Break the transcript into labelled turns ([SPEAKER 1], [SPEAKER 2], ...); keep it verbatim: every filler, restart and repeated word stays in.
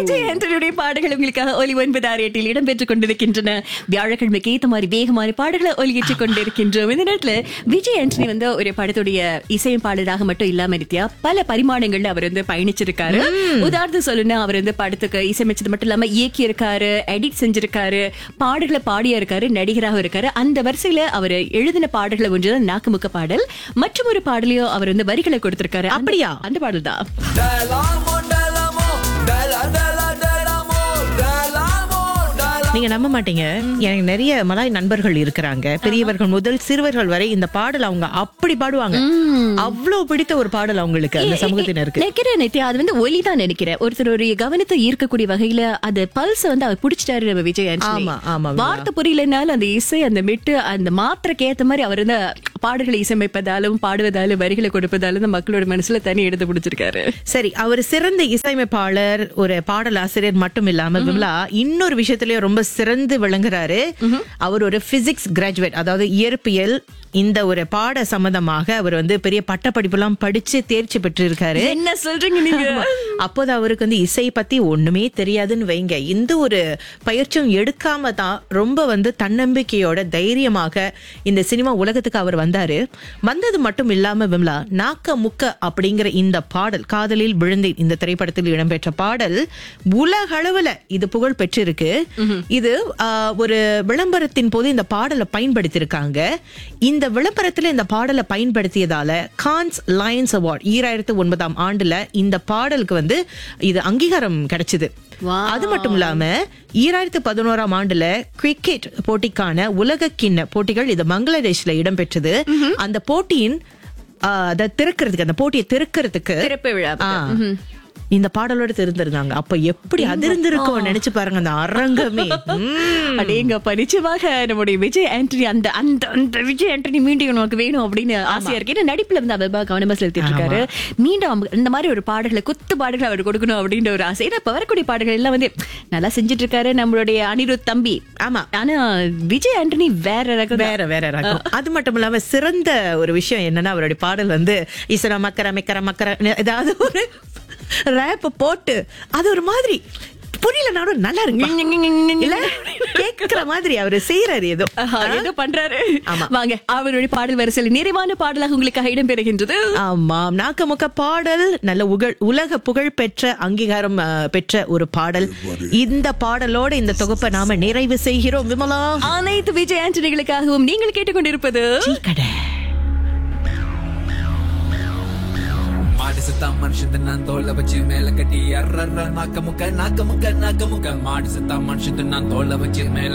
[SPEAKER 1] விஜய் ஆண்டனியுடைய பாடல்கள் உங்களுக்காக ஒலி ஒன்பது ஆறு எட்டில் இடம்பெற்றுக் கொண்டிருக்கின்றன. வியாழக்கிழமைக்கு ஏத்த மாதிரி வேகமான பாடல்களை ஒலியேற்றிக் கொண்டிருக்கின்றோம். இந்த நேரத்துல விஜய் ஆண்டனி வந்து ஒரு படத்துடைய இசையமைப்பாளராக மட்டும் இல்லாம இருத்தியா பல பரிமாணங்கள்ல அவர் வந்து பயணிச்சிருக்காரு. உதாரணம் சொல்லணும்னா அவர் வந்து படத்துக்கு இசையமைச்சது மட்டும் இல்லாம இயக்கி இருக்காரு, எடிட் செஞ்சிருக்காரு, பாடல்களை பாடியா இருக்காரு, நடிகராக இருக்காரு. அந்த வரிசையில அவர் எழுதின பாடல்களை ஒன்றுதான் நாக்குமுக்க பாடல். மற்றும் ஒரு பாடலையும் அவர் வந்து வரிகளை கொடுத்திருக்காரு.
[SPEAKER 2] அப்படியா?
[SPEAKER 1] அந்த பாடல் தான்.
[SPEAKER 2] நீங்க நம்ப மாட்டீங்க, எனக்கு நிறைய மலாய் நண்பர்கள் இருக்கிறாங்க, பெரியவர்கள் முதல் சிறுவர்கள் வரை. இந்த பாடல் அவங்க அப்படி பாடுவாங்க. அவ்வளவு பிடித்த ஒரு பாடல் அவங்களுக்கு அந்த சமூகத்தினருக்கு.
[SPEAKER 1] நினைக்கிறேன் நித்யா, அது வந்து ஒலி தான் நினைக்கிறேன். ஒருத்தர் ஒரு கவனத்தை ஈர்க்கக்கூடிய வகையில அது பல்ஸ் வந்து அவர் பிடிச்சிட்டாரு நம்ம விஜய் ஆண்டனி.
[SPEAKER 2] ஆமா ஆமா.
[SPEAKER 1] வார்த்தை புரியலனாலும் அந்த இசை, அந்த மெட்டு, அந்த மாத்திரைக்கு ஏத்த மாதிரி அவர் வந்து பாடல்களை இசையமைப்பதாலும் பாடுவதாலும் வரிகளை கொடுப்பதாலும் மக்களோட மனசுல தனி எடுத்து பிடிச்சிருக்காரு.
[SPEAKER 2] சரி, அவர் சிறந்த இசையமைப்பாளர், ஒரு பாடல் ஆசிரியர் மட்டும் இல்லாம விமலா இன்னொரு விஷயத்திலயும் ரொம்ப சிறந்து விளங்குறாரு. அவர் ஒரு பிசிக்ஸ் கிராஜுவேட், அதாவது இயற்பியல். இந்த ஒரு பாட சம்பந்தமாக அவர் வந்து பெரிய பட்ட படிப்பு எல்லாம் படிச்சு தேர்ச்சி பெற்றிருக்காரு.
[SPEAKER 1] என்ன சொல்றீங்க நீங்க?
[SPEAKER 2] அப்போது அவருக்கு வந்து இசை பத்தி ஒண்ணுமே தெரியாதுன்னு வைங்க. இந்த ஒரு பயிற்சியும் எடுக்காம தான் ரொம்ப வந்து தன்னம்பிக்கையோட தைரியமாக இந்த சினிமா உலகத்துக்கு அவர் வந்தாரு. வந்தது மட்டும் இல்லாம விமலா, நாக்க முக்க அப்படிங்கிற இந்த பாடல், காதலில் விழுந்தேன் இந்த திரைப்படத்தில் இடம்பெற்ற பாடல் உலக அளவுல இது புகழ் பெற்றிருக்கு. இது ஒரு விளம்பரத்தின் போது இந்த பாடலை பயன்படுத்தியிருக்காங்க. இந்த விளம்பரத்துல இந்த பாடலை பயன்படுத்தியதால கான்ஸ் லயன்ஸ் அவார்ட் ஈராயிரத்து ஒன்பதாம் ஆண்டுல இந்த பாடலுக்கு வந்து இது அங்கீகாரம் கிடைச்சது. அது மட்டும் இல்லாம ஈராயிரத்து பதினோராம் ஆண்டுல கிரிக்கெட் போட்டிக்கான உலக கிண்ண போட்டிகள் இது பங்களாதேஷ்ல இடம்பெற்றது. அந்த போட்டியின் அதை திறக்கிறதுக்கு, அந்த போட்டியை திறக்கிறதுக்கு
[SPEAKER 1] திறப்பு விழா
[SPEAKER 2] இந்த பாடலோட தெரிந்திருந்தாங்க. அப்ப எப்படி அதிர்ந்திருக்கும் நினைச்சு பாருங்க அந்த அரங்கமே.
[SPEAKER 1] அடேங்கப்பா, நிச்சயமாக நம்முடைய விஜய் ஆண்டனி அந்த அந்த அந்த விஜய் ஆண்டனி மீண்டும் நமக்கு வேணும் அப்படின்னு ஆசையா இருக்கு. ஏன்னா நடிப்புல இருந்து அவர் கவனமா செலுத்திட்டு இருக்காரு. மீண்டும் இந்த மாதிரி ஒரு பாடல்களை, குத்து பாடல்களை அவர் கொடுக்கணும் அப்படின்ற ஒரு ஆசை. ஏன்னா இப்ப வரக்கூடிய பாடல்கள் எல்லாம் வந்து நல்லா செஞ்சுட்டு இருக்காரு நம்மளுடைய அனிருத் தம்பி.
[SPEAKER 2] ஆமா,
[SPEAKER 1] ஆனா விஜய் ஆண்டனி வேற ரகம்,
[SPEAKER 2] வேற வேற ரகம். அது மட்டும் இல்லாம சிறந்த ஒரு விஷயம் என்னன்னா, அவருடைய பாடல் வந்து இசரா மக்கர மெக்கர மக்கர ஏதாவது ஒரு ரேப்ப போட்டு அது ஒரு மாதிரி புரியலனாலும் நல்லா இருக்கு இல்ல, கேக்குற மாதிரி அவரு செய்யறாரு, ஏதோ
[SPEAKER 1] ஏதோ பண்றாரு. வாங்க அவருடைய பாடல் வரிசையில் நிறைவான பாடலாக உங்களுக்காக இடம் பெறுகின்றது.
[SPEAKER 2] ஆமாம், நாக்கமுக்க பாடல் நல்ல உலக புகழ் பெற்ற, அங்கீகாரம் பெற்ற ஒரு பாடல். இந்த பாடலோட இந்த தொகுப்பை நாம நிறைவு செய்கிறோம். விமலா,
[SPEAKER 1] அனைத்து விஜய் ஆண்டனிகளுக்காகவும் நீங்கள் கேட்டுக்கொண்டிருப்பது
[SPEAKER 3] மாடு சத்தா மனுஷன் நான் தோலை வச்சு மேல கட்டி அர்ற நாக்க முக்க நாக்க முக்க நாக்க முக்க மாடு சத்தா மனுஷன் நான் தோலை வச்சு மேல